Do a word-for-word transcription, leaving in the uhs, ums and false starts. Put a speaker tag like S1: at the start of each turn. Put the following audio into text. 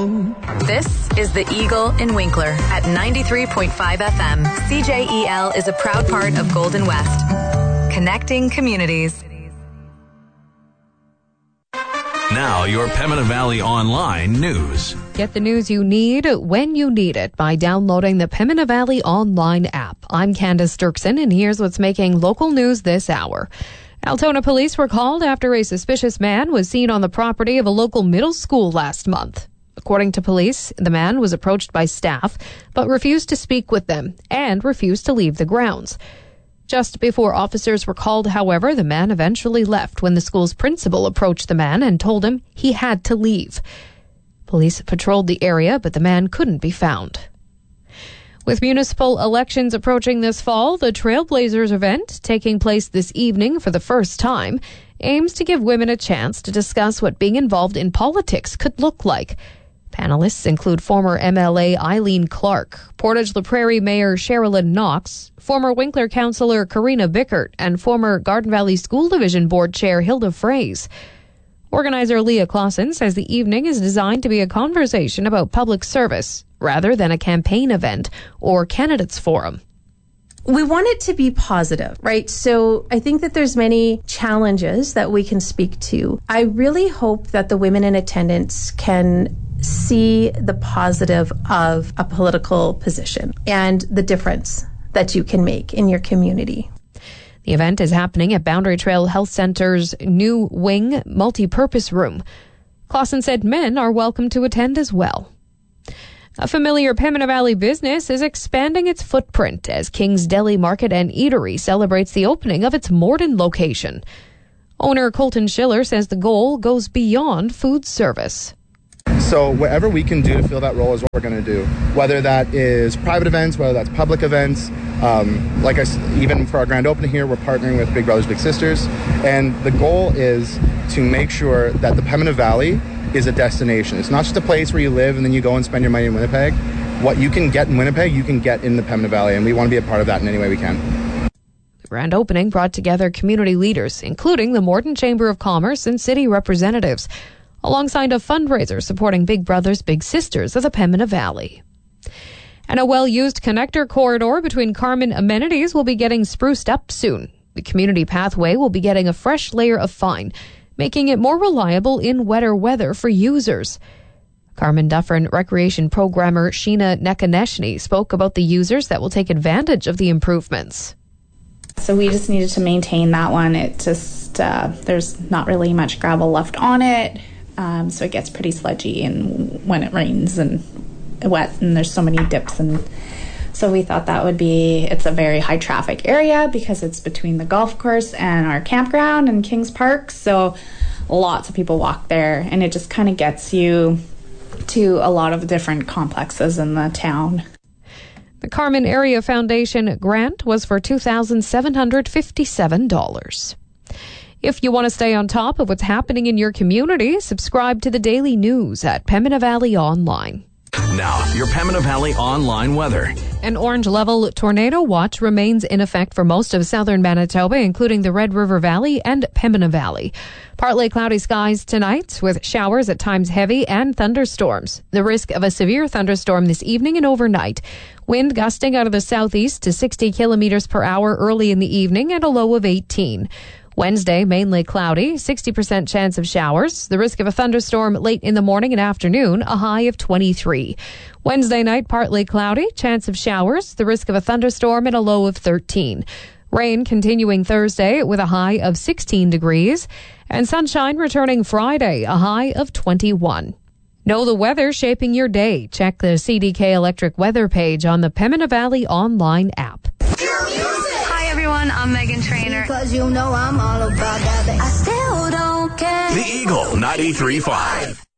S1: home.
S2: This is the Eagle in Winkler at ninety-three point five F M. C J E L is a proud part of Golden West. Connecting communities.
S3: Now, your Pembina Valley Online news.
S4: Get the news you need when you need it by downloading the Pembina Valley Online app. I'm Candace Dirksen, and here's what's making local news this hour. Altona police were called after a suspicious man was seen on the property of a local middle school last month. According to police, the man was approached by staff, but refused to speak with them and refused to leave the grounds. Just before officers were called, however, the man eventually left when the school's principal approached the man and told him he had to leave. Police patrolled the area, but the man couldn't be found. With municipal elections approaching this fall, the Trailblazers event, taking place this evening for the first time, aims to give women a chance to discuss what being involved in politics could look like. Panelists include former M L A Eileen Clark, Portage La Prairie Mayor Sherilyn Knox, former Winkler Councillor Karina Bickert, and former Garden Valley School Division Board Chair Hilda Fraze. Organizer Leah Clausen says the evening is designed to be a conversation about public service rather than a campaign event or candidates forum.
S5: We want it to be positive, right? So I think that there's many challenges that we can speak to. I really hope that the women in attendance can see the positive of a political position and the difference that you can make in your community.
S4: The event is happening at Boundary Trail Health Center's new wing multi-purpose room. Clausen said men are welcome to attend as well. A familiar Pembina Valley business is expanding its footprint as King's Deli Market and Eatery celebrates the opening of its Morden location. Owner Colton Schiller says the goal goes beyond food service.
S6: So whatever we can do to fill that role is what we're going to do, whether that is private events, whether that's public events. Um, like I, even for our grand opening here, we're partnering with Big Brothers Big Sisters, and the goal is to make sure that the Pembina Valley is a destination. It's not just a place where you live and then you go and spend your money in Winnipeg. What you can get in Winnipeg, you can get in the Pembina Valley, and we want to be a part of that in any way we can.
S4: The grand opening brought together community leaders, including the Morden Chamber of Commerce and city representatives, alongside a fundraiser supporting Big Brothers Big Sisters of the Pembina Valley. And a well-used connector corridor between Carman amenities will be getting spruced up soon. The community pathway will be getting a fresh layer of fine, making it more reliable in wetter weather for users. Carman Dufferin Recreation Programmer Sheena Nekaneshny spoke about the users that will take advantage of the improvements.
S7: So we just needed to maintain that one. It just, uh, there's not really much gravel left on it. Um, so it gets pretty sludgy and when it rains and wet, and there's so many dips, and so we thought that would be, it's a very high traffic area because it's between the golf course and our campground and Kings Park, so lots of people walk there, and it just kind of gets you to a lot of different complexes in the town.
S4: The Carman Area Foundation grant was for two thousand seven hundred fifty-seven dollars. If you want to stay on top of what's happening in your community, subscribe to the daily news at Pembina Valley Online.
S3: Now, your Pembina Valley Online weather.
S4: An orange-level tornado watch remains in effect for most of southern Manitoba, including the Red River Valley and Pembina Valley. Partly cloudy skies tonight, with showers at times heavy and thunderstorms. The risk of a severe thunderstorm this evening and overnight. Wind gusting out of the southeast to sixty kilometers per hour early in the evening and a low of eighteen. Wednesday, mainly cloudy, sixty percent chance of showers. The risk of a thunderstorm late in the morning and afternoon, a high of twenty-three. Wednesday night, partly cloudy, chance of showers. The risk of a thunderstorm and a low of thirteen. Rain continuing Thursday with a high of sixteen degrees. And sunshine returning Friday, a high of twenty-one. Know the weather shaping your day. Check the C D K Electric weather page on the Pembina Valley Online app.
S8: Hi everyone, I'm Megan Trainor. Because you know I'm all about that. I still don't care.
S3: The Eagle ninety-three point five.